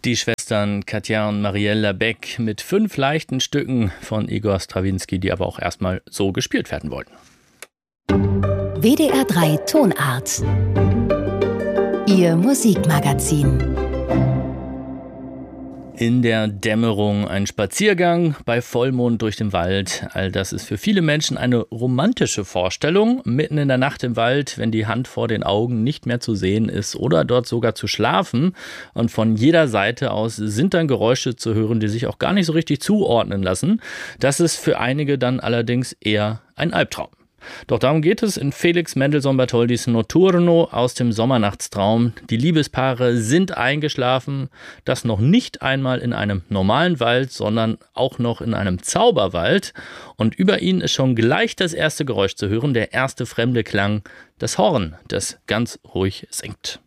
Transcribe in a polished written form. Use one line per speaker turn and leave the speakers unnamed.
Die Schwestern Katja und Marielle Labec mit 5 leichten Stücken von Igor Strawinski, die aber auch erstmal so gespielt werden wollten.
WDR 3 Tonart. Ihr Musikmagazin.
In der Dämmerung ein Spaziergang bei Vollmond durch den Wald. All das ist für viele Menschen eine romantische Vorstellung. Mitten in der Nacht im Wald, wenn die Hand vor den Augen nicht mehr zu sehen ist oder dort sogar zu schlafen. Und von jeder Seite aus sind dann Geräusche zu hören, die sich auch gar nicht so richtig zuordnen lassen. Das ist für einige dann allerdings eher ein Albtraum. Doch darum geht es in Felix Mendelssohn-Bartholdys Notturno aus dem Sommernachtstraum. Die Liebespaare sind eingeschlafen, das noch nicht einmal in einem normalen Wald, sondern auch noch in einem Zauberwald. Und über ihnen ist schon gleich das erste Geräusch zu hören, der erste fremde Klang, das Horn, das ganz ruhig singt.